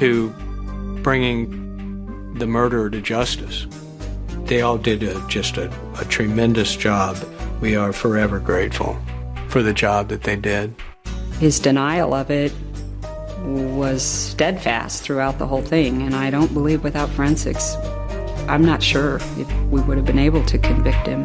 to bringing the murderer to justice. They all did just a tremendous job. We are forever grateful for the job that they did. His denial of it was steadfast throughout the whole thing, and I don't believe without forensics, I'm not sure if we would have been able to convict him.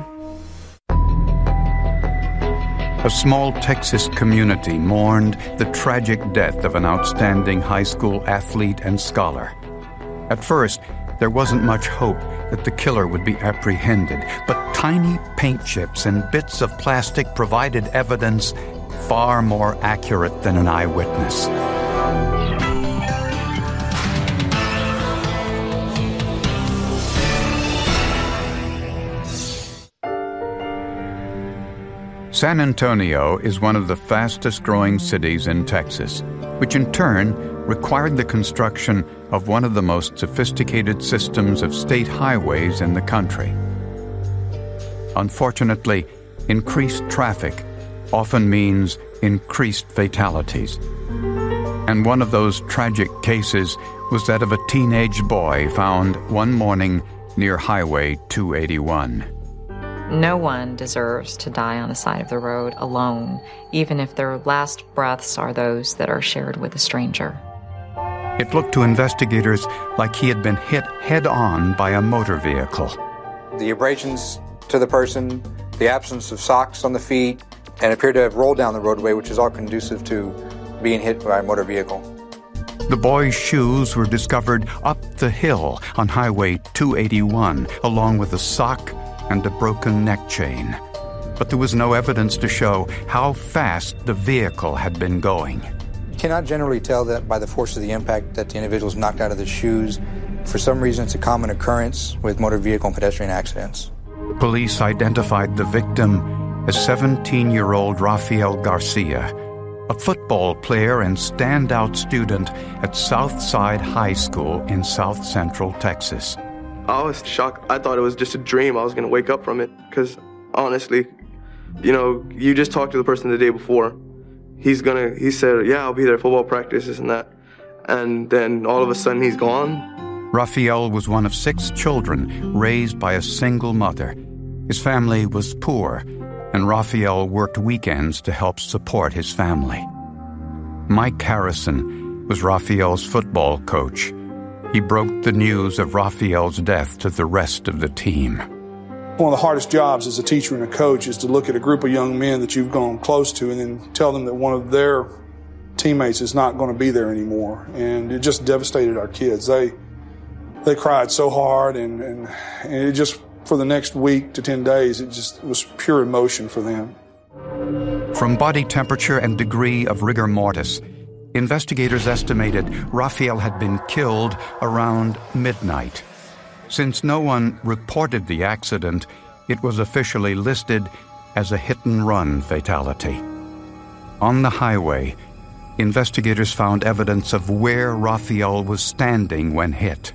A small Texas community mourned the tragic death of an outstanding high school athlete and scholar. At first, there wasn't much hope that the killer would be apprehended, but tiny paint chips and bits of plastic provided evidence far more accurate than an eyewitness. San Antonio is one of the fastest-growing cities in Texas, which in turn required the construction of one of the most sophisticated systems of state highways in the country. Unfortunately, increased traffic often means increased fatalities. And one of those tragic cases was that of a teenage boy found one morning near Highway 281. No one deserves to die on the side of the road alone, even if their last breaths are those that are shared with a stranger. It looked to investigators like he had been hit head-on by a motor vehicle. The abrasions to the person, the absence of socks on the feet, and appeared to have rolled down the roadway, which is all conducive to being hit by a motor vehicle. The boy's shoes were discovered up the hill on Highway 281, along with a sock and a broken neck chain. But there was no evidence to show how fast the vehicle had been going. You cannot generally tell that by the force of the impact that the individual was knocked out of the shoes. For some reason, it's a common occurrence with motor vehicle and pedestrian accidents. Police identified the victim as 17-year-old Rafael Garcia, a football player and standout student at Southside High School in South Central Texas. I was shocked. I thought it was just a dream. I was going to wake up from it because, honestly, you just talked to the person the day before. He said, yeah, I'll be there at football practice, this and that. And then all of a sudden he's gone. Rafael was one of 6 children raised by a single mother. His family was poor, and Rafael worked weekends to help support his family. Mike Harrison was Rafael's football coach. He broke the news of Rafael's death to the rest of the team. One of the hardest jobs as a teacher and a coach is to look at a group of young men that you've gone close to and then tell them that one of their teammates is not going to be there anymore. And it just devastated our kids. They cried so hard, and it just, for the next week to 10 days, it was pure emotion for them. From body temperature and degree of rigor mortis, investigators estimated Rafael had been killed around midnight. Since no one reported the accident, it was officially listed as a hit-and-run fatality. On the highway, investigators found evidence of where Rafael was standing when hit.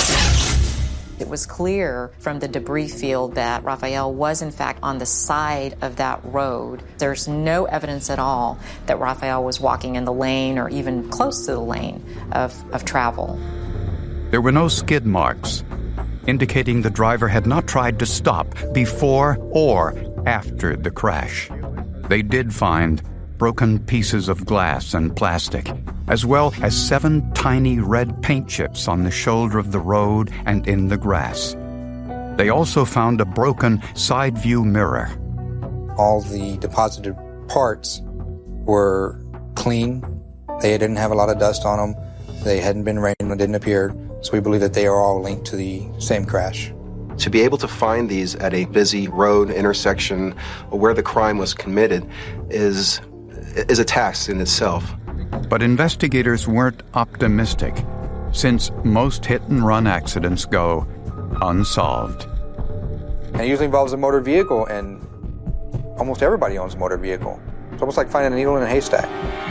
It was clear from the debris field that Rafael was, in fact, on the side of that road. There's no evidence at all that Rafael was walking in the lane or even close to the lane of travel. There were no skid marks, indicating the driver had not tried to stop before or after the crash. They did find broken pieces of glass and plastic, as well as 7 tiny red paint chips on the shoulder of the road and in the grass. They also found a broken side view mirror. All the deposited parts were clean. They didn't have a lot of dust on them. They hadn't been rained and didn't appear. So we believe that they are all linked to the same crash. To be able to find these at a busy road intersection where the crime was committed is a task in itself. But investigators weren't optimistic, since most hit-and-run accidents go unsolved. And it usually involves a motor vehicle, and almost everybody owns a motor vehicle. It's almost like finding a needle in a haystack.